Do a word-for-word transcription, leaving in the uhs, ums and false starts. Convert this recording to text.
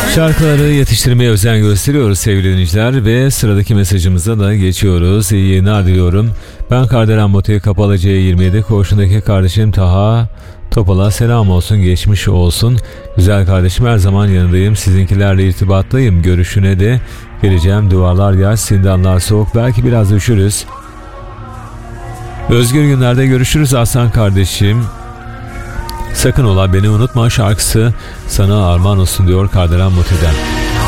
Şarkıları yetiştirmeye özen gösteriyoruz sevgili dinleyiciler ve sıradaki mesajımıza da geçiyoruz. İyi yayınlar diliyorum. Ben Kardelen Motoya Kapalı C yirmi yedi koğuşundaki kardeşim Taha Topal'a selam olsun, geçmiş olsun. Güzel kardeşim, her zaman yanındayım. Sizinkilerle irtibattayım. Görüşüne de geleceğim. Duvarlar yaş, zindanlar soğuk. Belki biraz üşürüz. Özgür günlerde görüşürüz Aslan kardeşim. Sakın ola beni unutma şarkısı sana armağan olsun diyor Kardelen Moto'dan.